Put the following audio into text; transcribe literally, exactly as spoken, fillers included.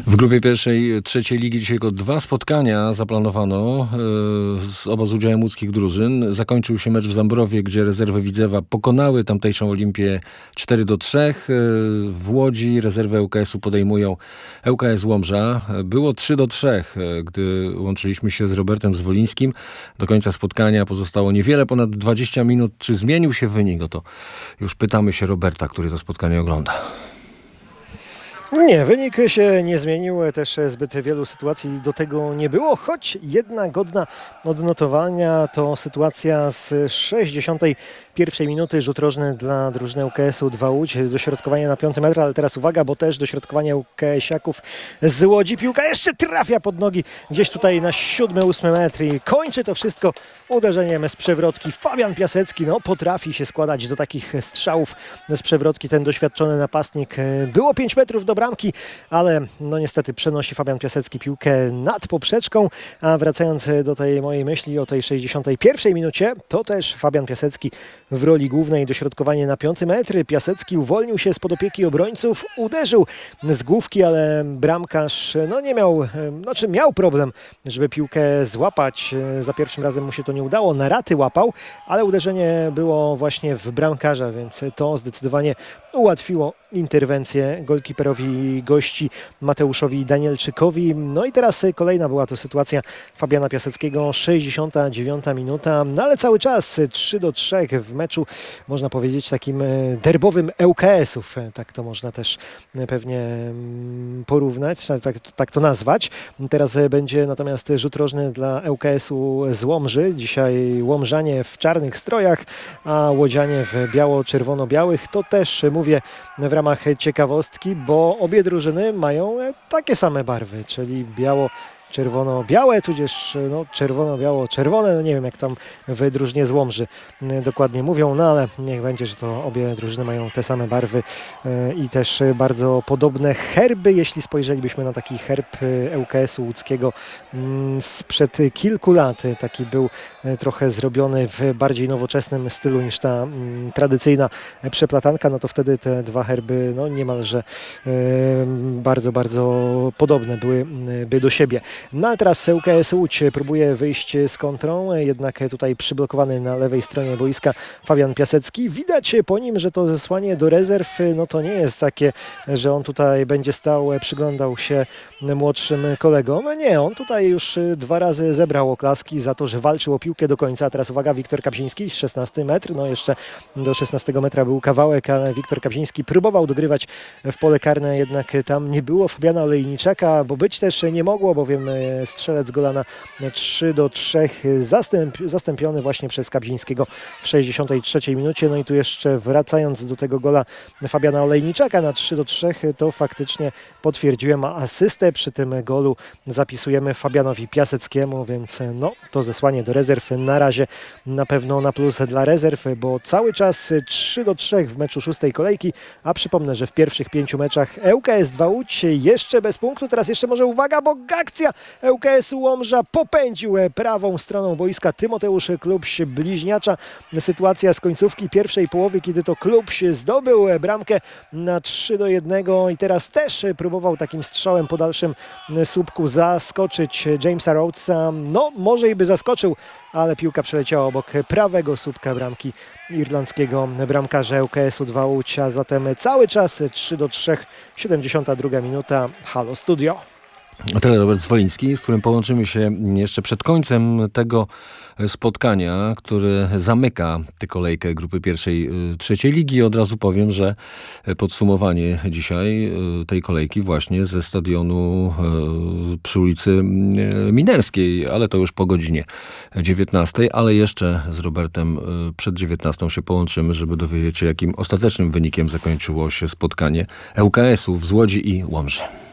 W grupie pierwszej, trzeciej ligi dzisiaj tylko dwa spotkania zaplanowano, yy, oba z udziałem łódzkich drużyn. Zakończył się mecz w Zambrowie, gdzie rezerwy Widzewa pokonały tamtejszą Olimpię cztery do trzech. Yy, w Łodzi rezerwy ŁKS-u podejmują ŁKS Łomża. Było trzy do trzech, yy, gdy łączyliśmy się z Robertem Zwolińskim. Do końca spotkania pozostało niewiele ponad dwadzieścia minut. Czy zmienił się wynik? O to już pytamy się Roberta, który to spotkanie ogląda. Nie, wynik się nie zmienił, też zbyt wielu sytuacji do tego nie było, choć jedna godna odnotowania to sytuacja z sześćdziesiątej pierwszej minuty, rzut rożny dla drużyny ŁKS-u dwa Łódź, dośrodkowanie na piąty metr, ale teraz uwaga, bo też dośrodkowanie ŁKS-iaków z Łodzi, piłka jeszcze trafia pod nogi gdzieś tutaj na siódmy, ósmy metr i kończy to wszystko uderzeniem z przewrotki. Fabian Piasecki no, potrafi się składać do takich strzałów z przewrotki, ten doświadczony napastnik. Było pięć metrów do bramki, ale no niestety przenosi Fabian Piasecki piłkę nad poprzeczką, a wracając do tej mojej myśli o tej sześćdziesiątej pierwszej minucie, to też Fabian Piasecki w roli głównej, dośrodkowanie na piąty metr. Piasecki uwolnił się spod opieki obrońców, uderzył z główki, ale bramkarz no nie miał, znaczy miał problem, żeby piłkę złapać. Za pierwszym razem mu się to nie udało, na raty łapał, ale uderzenie było właśnie w bramkarza, więc to zdecydowanie ułatwiło interwencję golkiperowi gości Mateuszowi Danielczykowi. No i teraz kolejna była to sytuacja Fabiana Piaseckiego, sześćdziesiąta dziewiąta minuta, no ale cały czas trzy do trzech w meczu, można powiedzieć takim derbowym ŁKS-ów, tak to można też pewnie porównać, tak, tak to nazwać. Teraz będzie natomiast rzut rożny dla ŁKS-u z Łomży. Dzisiaj Łomżanie w czarnych strojach, a łodzianie w biało-czerwono-białych. To też mówię w ramach ciekawostki, bo obie drużyny mają takie same barwy, czyli biało czerwono-białe, tudzież no, czerwono-biało-czerwone, no nie wiem jak tam w drużynie z Łomży dokładnie mówią, no ale niech będzie, że to obie drużyny mają te same barwy i też bardzo podobne herby. Jeśli spojrzelibyśmy na taki herb ŁKS-u łódzkiego sprzed kilku lat, taki był trochę zrobiony w bardziej nowoczesnym stylu niż ta tradycyjna przeplatanka, no to wtedy te dwa herby no niemalże bardzo, bardzo podobne były by do siebie. No ale teraz ŁKS Łódź próbuje wyjść z kontrą, jednak tutaj przyblokowany na lewej stronie boiska Fabian Piasecki. Widać po nim, że to zesłanie do rezerw, no to nie jest takie, że on tutaj będzie stał, przyglądał się młodszym kolegom. Nie, on tutaj już dwa razy zebrał oklaski za to, że walczył o piłkę do końca. A teraz uwaga, Wiktor Kapziński, szesnasty metr, no jeszcze do szesnastego metra był kawałek, ale Wiktor Kapziński próbował dogrywać w pole karne, jednak tam nie było Fabiana Olejniczaka, bo być też nie mogło, bowiem strzelec gola na trzy do trzech zastęp, zastąpiony właśnie przez Kapzińskiego w sześćdziesiątej trzeciej minucie. No i tu jeszcze wracając do tego gola Fabiana Olejniczaka na trzy do trzech, to faktycznie potwierdziłem asystę przy tym golu. Zapisujemy Fabianowi Piaseckiemu, więc no to zesłanie do rezerw na razie na pewno na plus dla rezerw, bo cały czas trzy do trzech w meczu szóstej kolejki, a przypomnę, że w pierwszych pięciu meczach ŁKS dwa Łódź jeszcze bez punktu. Teraz jeszcze może uwaga, bo akcja ŁKS-u Łomża popędził prawą stroną boiska Tymoteusz Klubś bliźniacza. Sytuacja z końcówki pierwszej połowy, kiedy to Klubś zdobył bramkę na trzy do jednego i teraz też próbował takim strzałem po dalszym słupku zaskoczyć Jamesa Rhodesa. No może i by zaskoczył, ale piłka przeleciała obok prawego słupka bramki irlandzkiego bramkarza ŁKS-u dwa Łódź, a zatem cały czas trzy do trzech, siedemdziesiąta druga minuta. Halo Studio. Trener Robert Zwoliński, z którym połączymy się jeszcze przed końcem tego spotkania, które zamyka tę kolejkę grupy pierwszej, trzeciej ligi. Od razu powiem, że podsumowanie dzisiaj tej kolejki właśnie ze stadionu przy ulicy Minerskiej, ale to już po godzinie dziewiętnastej, ale jeszcze z Robertem przed dziewiętnastą się połączymy, żeby dowiedzieć się, jakim ostatecznym wynikiem zakończyło się spotkanie ŁKS-ów z Łodzi i Łomży.